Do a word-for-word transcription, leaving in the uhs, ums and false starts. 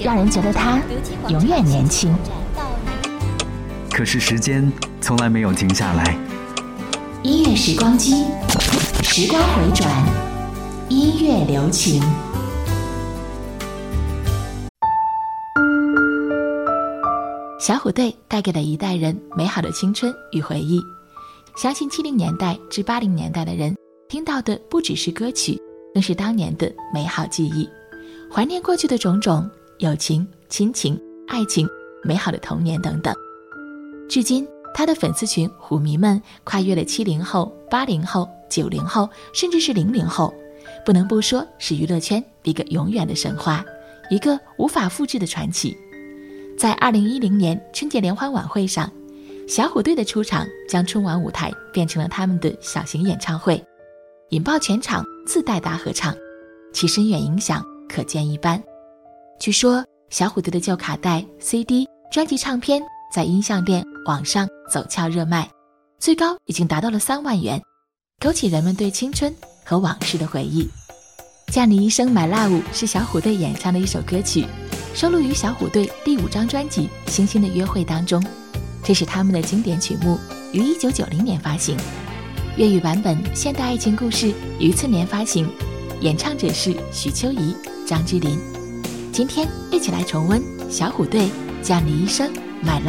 让人觉得他永远年轻。 可是时间从来没有停下来。 音乐时光机，时光回转，音乐留情。小虎队带给了一代人美好的青春与回忆。相信七零年代至八零年代的人听到的不只是歌曲，更是当年的美好记忆，怀念过去的种种友情、亲情、爱情、美好的童年等等。至今他的粉丝群虎迷们跨越了七零后、八零后、九零后，甚至是零零后，不能不说是娱乐圈一个永远的神话，一个无法复制的传奇。在二零一零年春节联欢晚会上，小虎队的出场将春晚舞台变成了他们的小型演唱会，引爆全场，自带大合唱，其深远影响可见一斑。据说小虎队的旧卡带、C D、专辑唱片在音像店、网上走俏热卖，最高已经达到了三万元，勾起人们对青春和往事的回忆。叫你一声 My Love 是小虎队演唱的一首歌曲，收录于小虎队第五张专辑《星星的约会》当中，这是他们的经典曲目，于一九九零年发行。粤语版本《现代爱情故事》于次年发行，演唱者是许秋怡、张智霖。今天一起来重温小虎队叫你一声 My Love。